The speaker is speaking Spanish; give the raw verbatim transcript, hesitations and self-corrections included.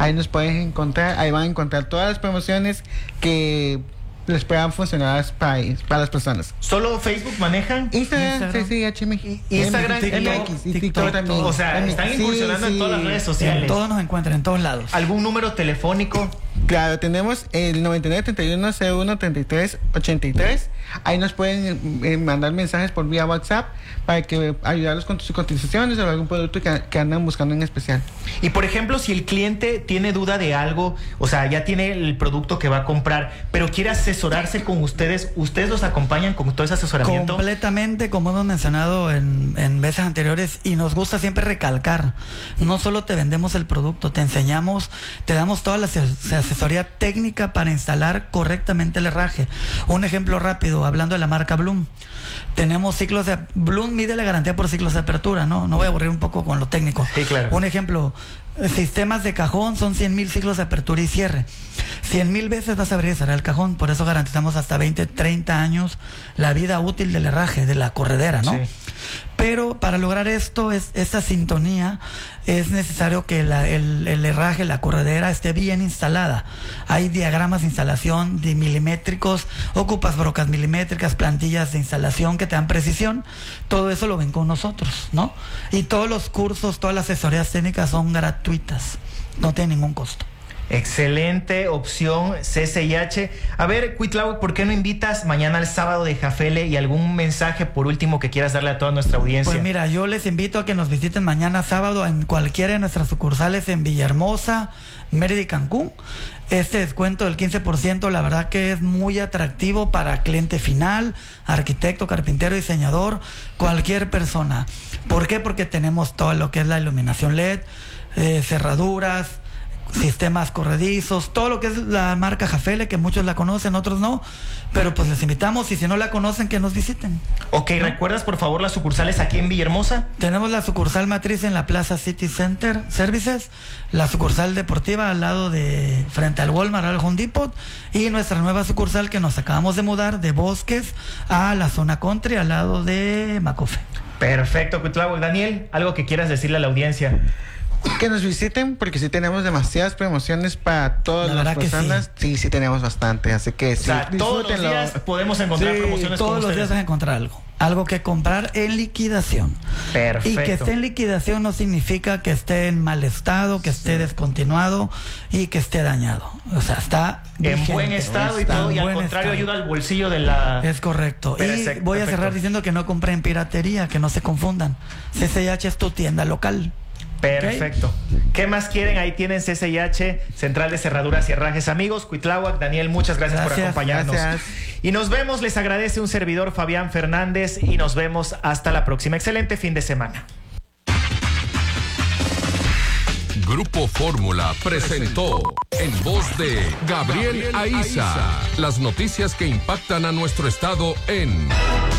Ahí nos pueden encontrar, ahí van a encontrar todas las promociones que les puedan funcionar para, para las personas. ¿Solo Facebook manejan? Instagram, C C H M X. Instagram, M X, y TikTok también. O sea, están Sí, incursionando sí. en todas las redes sociales. En todos nos encuentran, en todos lados. ¿Algún número telefónico? Claro, tenemos el noventa y nueve, treinta y uno, cero uno, treinta y tres, ochenta y tres. Ahí nos pueden eh, mandar mensajes por vía WhatsApp para que ayudarlos con sus cotizaciones o algún producto que, que andan buscando en especial. Y por ejemplo, si el cliente tiene duda de algo, o sea, ya tiene el producto que va a comprar, pero quiere asesorarse con ustedes, ¿ustedes los acompañan con todo ese asesoramiento? Completamente, como hemos mencionado en, en veces anteriores, y nos gusta siempre recalcar, no solo te vendemos el producto, te enseñamos, te damos toda la asesoría técnica para instalar correctamente el herraje. Un ejemplo rápido, hablando de la marca Bloom. Tenemos ciclos de... Bloom mide la garantía por ciclos de apertura, ¿no? No voy a aburrir un poco con lo técnico. Sí, claro. Un ejemplo, sistemas de cajón son cien mil ciclos de apertura y cierre. cien mil veces vas a abrir y cerrar el cajón, por eso garantizamos hasta veinte, treinta años la vida útil del herraje, de la corredera, ¿no? Sí. Pero para lograr esto, es, esta sintonía, es necesario que la, el, el herraje, la corredera esté bien instalada. Hay diagramas de instalación de milimétricos, ocupas brocas milimétricas, plantillas de instalación que te dan precisión. Todo eso lo ven con nosotros, ¿no? Y todos los cursos, todas las asesorías técnicas son gratuitas, no tienen ningún costo. Excelente opción, C C I H. A ver, Cuitláhuac, ¿por qué no invitas mañana al sábado de Jafele y algún mensaje por último que quieras darle a toda nuestra audiencia? Pues mira, yo les invito a que nos visiten mañana sábado en cualquiera de nuestras sucursales en Villahermosa, Mérida y Cancún. Este descuento del quince por ciento, la verdad que es muy atractivo para cliente final, arquitecto, carpintero, diseñador, cualquier persona. ¿Por qué? Porque tenemos todo lo que es la iluminación L E D, eh, cerraduras, sistemas corredizos, todo lo que es la marca Jafele, que muchos la conocen, otros no, pero pues les invitamos, y si no la conocen, que nos visiten. Ok, ¿no? ¿Recuerdas por favor las sucursales aquí en Villahermosa? Tenemos la sucursal matriz en la Plaza City Center Services, la sucursal deportiva al lado de, frente al Walmart, al Home Depot, y nuestra nueva sucursal que nos acabamos de mudar de Bosques a la zona country, al lado de Macofe. Perfecto, Cuitláhuac. Daniel, ¿algo que quieras decirle a la audiencia? Que nos visiten, porque sí tenemos demasiadas promociones para todas La las verdad que personas. Sí. sí, sí tenemos bastante, así que sí, O sea, todos los disfrútenlo. días podemos encontrar Sí, promociones todos con los ustedes. días vas a encontrar algo. Algo que comprar en liquidación. Perfecto. Y que esté en liquidación no significa que esté en mal estado, que esté descontinuado y que esté dañado. O sea, está En vigente, buen estado y está todo, en y al buen contrario estado. ayuda al bolsillo de la... Es correcto. Perfecto, y voy a perfecto. cerrar diciendo que no compren piratería, que no se confundan. C C H es tu tienda local. Perfecto. ¿Qué más quieren? Ahí tienen C C I H, Central de Cerraduras y Herrajes. Amigos, Cuitláhuac, Daniel, muchas gracias, Gracias, por acompañarnos. gracias. Y nos vemos, les agradece un servidor, Fabián Fernández, y nos vemos hasta la próxima. Excelente fin de semana. Grupo Fórmula presentó en voz de Gabriel Aiza las noticias que impactan a nuestro estado en